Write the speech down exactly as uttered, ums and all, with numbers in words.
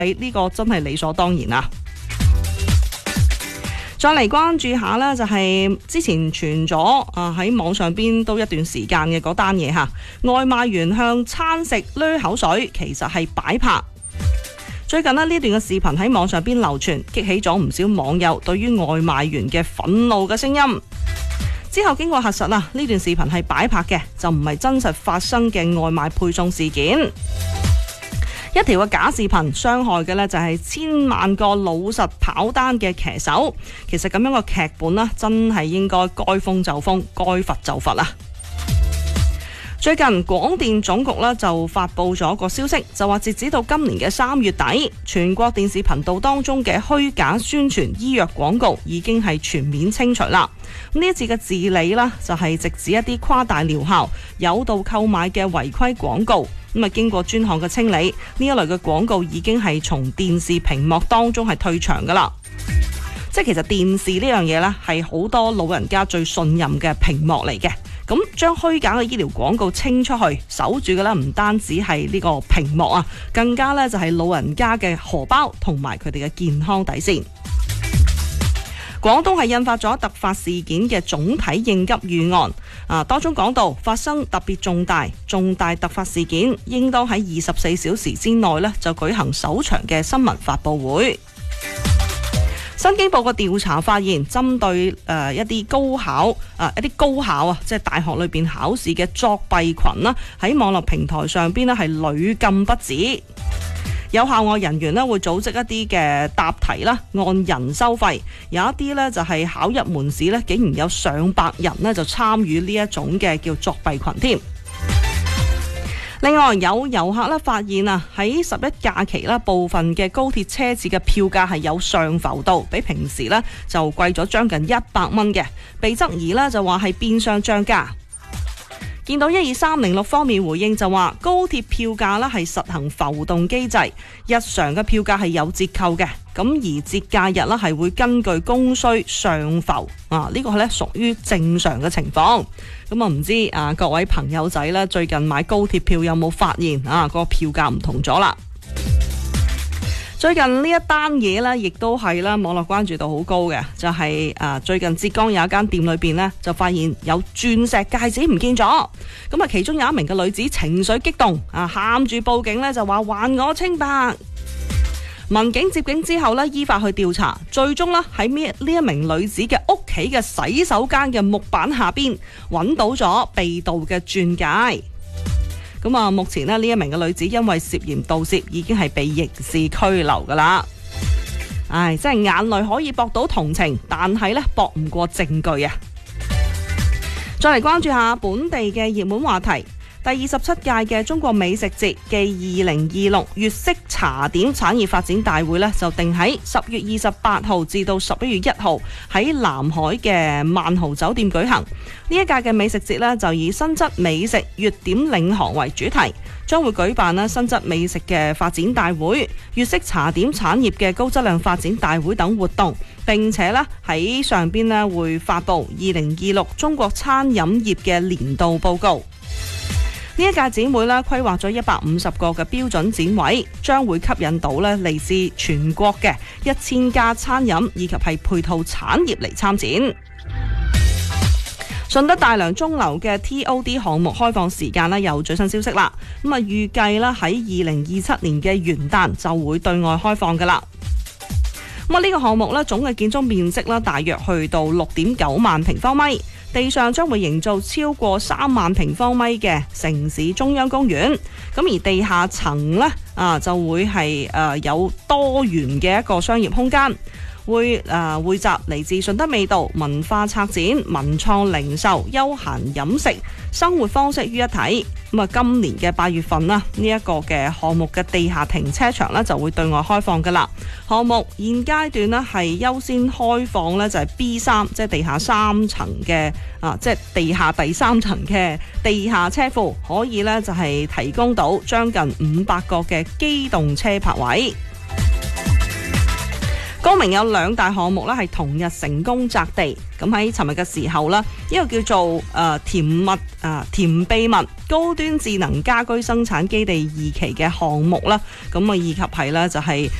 你呢個真係理所當然啊！再嚟關注下呢，就係之前傳咗啊喺網上邊都一段時間嘅嗰單嘢吓，外賣員向餐食掠口水，其實係擺拍。最近呢，呢段嘅視頻喺網上邊流傳，激起咗唔少網友對於外賣員嘅憤怒嘅聲音。之後經過核實啦，呢段視頻係擺拍嘅，就唔係真實發生嘅外賣配送事件。一條嘅假視頻傷害嘅呢就係千萬個老實跑單嘅騎手。其實咁樣個劇本呢，真係應該該封就封，該罰就罰啦。最近廣電總局呢就發佈咗個消息，就話截止到今年嘅三月底，全國電視頻道當中嘅虛假宣傳醫藥廣告已經係全面清除啦。呢一次嘅治理呢，就係直指一啲誇大療效、誘導購買嘅違規廣告。咁啊，經過專項嘅清理，呢一類嘅廣告已經係從電視屏幕當中係退場噶啦。即係其實電視呢樣嘢呢，係好多老人家最信任嘅屏幕嚟嘅。咁將虛假嘅醫療廣告清出去，守住嘅呢唔單止係呢個屏幕啊，更加呢就係老人家嘅荷包同埋佢哋嘅健康底線。廣東係印發咗突發事件嘅總體應急預案，啊，當中講到發生特別重大、重大突發事件，應當喺二十四小時之內呢就舉行首場嘅新聞發佈會。新京報嘅調查發現，針對誒、呃、一啲高考啊、呃、一啲高考啊，即係大學裏邊考試嘅作弊群啦，喺網絡平台上邊呢係屢禁不止。有校外人員呢會組織一啲嘅答題啦，按人收費。有一啲呢就係考入門試呢，竟然有上百人呢就參與呢一種嘅叫作弊群添。另外有遊客咧發現啊，喺十一假期啦，部分嘅高鐵車次嘅票價係有上浮到，比平時呢就貴咗將近一百蚊嘅，被質疑呢就話係變相漲價。見到一二三零六方面回應就話，高鐵票價呢係實行浮動機制，日常嘅票價係有折扣嘅，咁而節假日呢係會根據供需上浮啊，呢個呢屬於正常嘅情況。咁啊唔知啊各位朋友仔呢，最近買高鐵票有冇發現啊個票價唔同咗啦？最近呢一單嘢呢，亦都係啦，網絡關注度好高嘅，就係、是、啊最近浙江有一間店裏邊呢，就發現有鑽石戒指唔見咗，咁啊其中有一名嘅女子情緒激動啊，喊住報警呢，就話還我清白。民警接警之後呢，依法去調查，最終呢，喺呢一名女子嘅屋企嘅洗手間嘅木板下邊揾到咗被盜嘅鑽戒。咁啊，目前呢，呢一名嘅女子因為涉嫌盜竊，已經係被刑事拘留噶啦。唉，真係眼淚可以博到同情，但係呢，博唔過證據啊！再嚟關注下本地嘅熱門話題。第二十七屆嘅中國美食節暨二零二六粵式茶點產業發展大會呢，就定喺十月二十八號至到十一月一號喺南海嘅萬豪酒店舉行。呢一屆嘅美食節呢，就以新質美食粵點領航為主題，將會舉辦呢新質美食嘅發展大會、粵式茶點產業嘅高質量發展大會等活動，並且呢喺上邊呢會發布二零二六中國餐飲業嘅年度報告。呢一屆展會咧規劃咗一百五十個嘅標準展位，將會吸引到咧嚟自全國嘅一千家餐飲以及係配套產業嚟參展。順德大良鐘樓嘅 T O D 項目開放時間咧有最新消息啦，咁啊預計咧喺二零二七年嘅元旦就會對外開放噶啦。咁啊呢個項目咧總嘅建築面積咧大約去到六點九萬平方米。地上將會營造超過三萬平方米嘅城市中央公園，咁而地下層呢，啊就會係誒、呃、有多元嘅一個商業空間，會誒匯集嚟自順德味道、文化策展、文創零售、休閒飲食、生活方式於一體。咁啊，今年嘅八月份啦，呢、這、一個嘅項目嘅地下停車場呢就會對外開放噶啦。項目現階段呢係優先開放呢就係 B 三，即係地下三層嘅啊，即係地下第三層嘅地下車庫，可以呢就係提供到將近五百個嘅機動車泊位。高多名有兩大項目咧係同日成功擲地。咁喺尋日嘅時候咧，呢個叫做誒甜蜜啊甜秘密高端智能家居生產基地二期嘅項目啦，咁啊以及係咧就係